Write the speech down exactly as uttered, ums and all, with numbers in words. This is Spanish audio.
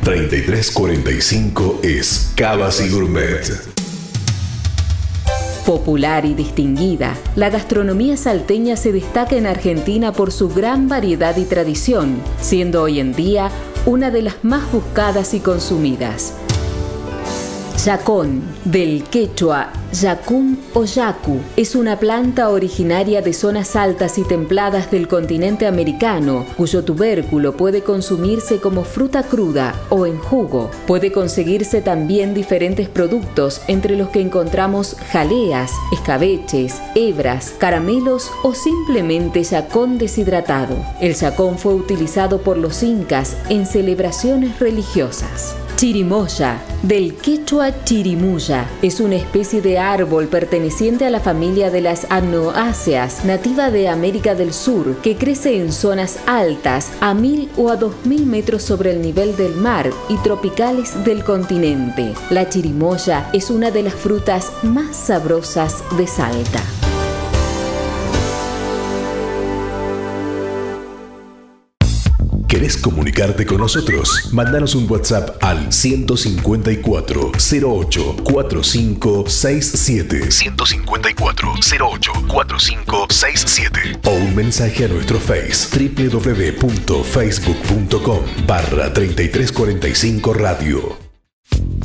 treinta y tres cuarenta y cinco es Cavas y Gourmet. Popular y distinguida, la gastronomía salteña se destaca en Argentina por su gran variedad y tradición, siendo hoy en día una de las más buscadas y consumidas. Yacón, del quechua yacún o yacu, es una planta originaria de zonas altas y templadas del continente americano, cuyo tubérculo puede consumirse como fruta cruda o en jugo. Puede conseguirse también diferentes productos, entre los que encontramos jaleas, escabeches, hebras, caramelos o simplemente yacón deshidratado. El yacón fue utilizado por los incas en celebraciones religiosas. Chirimoya, del quechua chirimuya, es una especie de árbol perteneciente a la familia de las agnoáceas, nativa de América del Sur, que crece en zonas altas a mil o a dos mil metros sobre el nivel del mar y tropicales del continente. La chirimoya es una de las frutas más sabrosas de Salta. ¿Querés comunicarte con nosotros? Mándanos un WhatsApp al ciento cincuenta y cuatro, cero ocho, cuarenta y cinco sesenta y siete. ciento cincuenta y cuatro, cero ocho, cuarenta y cinco sesenta y siete. O un mensaje a nuestro Face w w w punto facebook punto com barra treinta y tres cuarenta y cinco radio.